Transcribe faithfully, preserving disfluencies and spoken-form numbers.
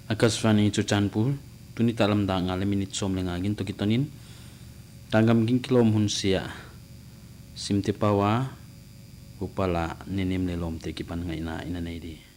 Akasvani Chuchanpur tuni talam da ngale minit som lengagin to kitonin tanggam ging kilom hunsia simte pawa upala nenem lelom te kipan ngaina ina neidi.